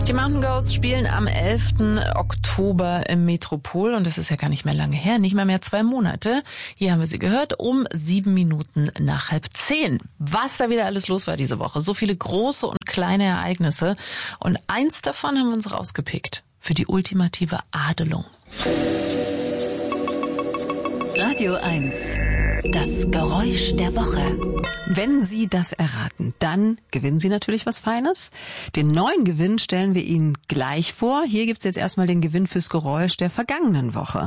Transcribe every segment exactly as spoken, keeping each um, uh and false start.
Die Mountain Goats spielen am elften Oktober im Metropol und das ist ja gar nicht mehr lange her, nicht mal mehr zwei Monate. Hier haben wir sie gehört, um sieben Minuten nach halb zehn. Was da wieder alles los war diese Woche. So viele große und kleine Ereignisse und eins davon haben wir uns rausgepickt für die ultimative Adelung. Radio eins. Das Geräusch der Woche. Wenn Sie das erraten, dann gewinnen Sie natürlich was Feines. Den neuen Gewinn stellen wir Ihnen gleich vor. Hier gibt's jetzt erstmal den Gewinn fürs Geräusch der vergangenen Woche.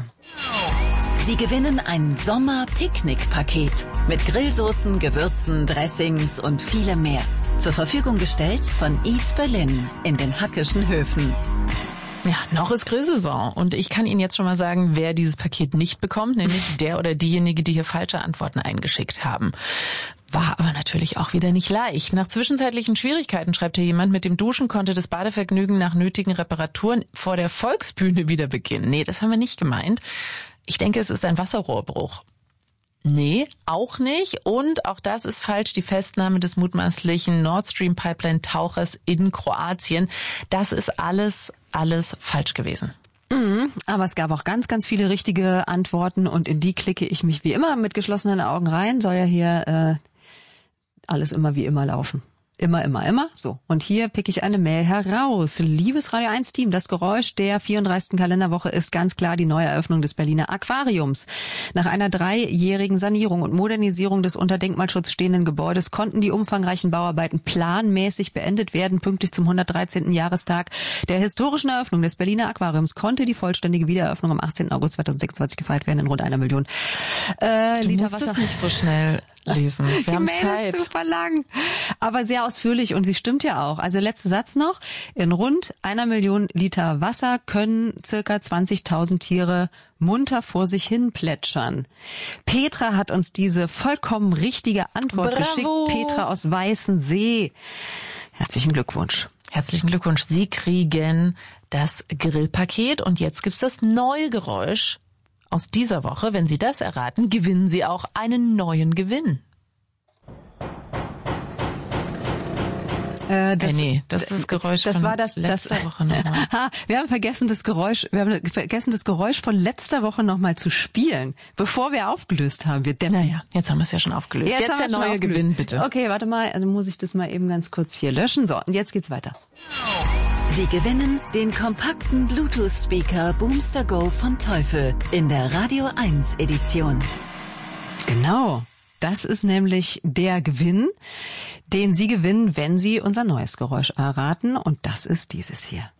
Sie gewinnen ein Sommer-Picknick-Paket mit Grillsoßen, Gewürzen, Dressings und vielem mehr. Zur Verfügung gestellt von Eat Berlin in den Hackischen Höfen. Ja, noch ist Grillsaison und ich kann Ihnen jetzt schon mal sagen, wer dieses Paket nicht bekommt, nämlich der oder diejenige, die hier falsche Antworten eingeschickt haben. War aber natürlich auch wieder nicht leicht. Nach zwischenzeitlichen Schwierigkeiten, schreibt hier jemand, mit dem Duschen konnte das Badevergnügen nach nötigen Reparaturen vor der Volksbühne wieder beginnen. Nee, das haben wir nicht gemeint. Ich denke, es ist ein Wasserrohrbruch. Nee, auch nicht. Und auch das ist falsch. Die Festnahme des mutmaßlichen Nord Stream Pipeline Tauchers in Kroatien. Das ist alles, alles falsch gewesen. Mhm, aber es gab auch ganz, ganz viele richtige Antworten und in die klicke ich mich wie immer mit geschlossenen Augen rein. Soll ja hier äh, alles immer wie immer laufen. Immer, immer, immer. So. Und hier pick ich eine Mail heraus. Liebes Radio eins Team, das Geräusch der vierunddreißigsten Kalenderwoche ist ganz klar die Neueröffnung des Berliner Aquariums. Nach einer dreijährigen Sanierung und Modernisierung des unter Denkmalschutz stehenden Gebäudes konnten die umfangreichen Bauarbeiten planmäßig beendet werden. Pünktlich zum hundertdreizehnten Jahrestag der historischen Eröffnung des Berliner Aquariums konnte die vollständige Wiedereröffnung am achtzehnten August zweitausendsechsundzwanzig gefeiert werden in rund einer Million äh, du Liter musst Wasser. Es nicht so schnell lesen. Wir die haben Mail Zeit. ist super lang, aber sehr ausführlich und sie stimmt ja auch. Also letzter Satz noch. In rund einer Million Liter Wasser können circa zwanzigtausend Tiere munter vor sich hin plätschern. Petra hat uns diese vollkommen richtige Antwort Bravo. geschickt. Petra aus Weißensee. Herzlichen Glückwunsch. Herzlichen Glückwunsch. Sie kriegen das Grillpaket und jetzt gibt's das neue Geräusch aus dieser Woche. Wenn Sie das erraten, gewinnen Sie auch einen neuen Gewinn. Äh, das, äh, nee, das ist das Geräusch das von war das, letzter das, Woche nochmal. Ha, wir haben vergessen, das Geräusch, wir haben vergessen, das Geräusch von letzter Woche nochmal zu spielen, bevor wir aufgelöst haben. Wir naja, jetzt haben wir es ja schon aufgelöst. Jetzt, jetzt jetzt der neue Gewinn, bitte. Okay, warte mal, dann muss ich das mal eben ganz kurz hier löschen. So, und jetzt geht's weiter. Sie gewinnen den kompakten Bluetooth-Speaker Boomster Go von Teufel in der Radio eins Edition. Genau. Das ist nämlich der Gewinn, den Sie gewinnen, wenn Sie unser neues Geräusch erraten. Und das ist dieses hier.